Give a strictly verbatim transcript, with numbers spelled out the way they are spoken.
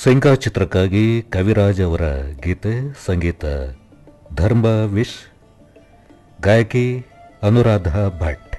ಸಿಂಗ ಚಿತ್ರಕ್ಕಾಗಿ ಕವಿರಾಜ್ ಅವರ ಗೀತೆ, ಸಂಗೀತ ಧರ್ಮ ವಿಶ್, ಗಾಯಕಿ ಅನುರಾಧ ಭಟ್.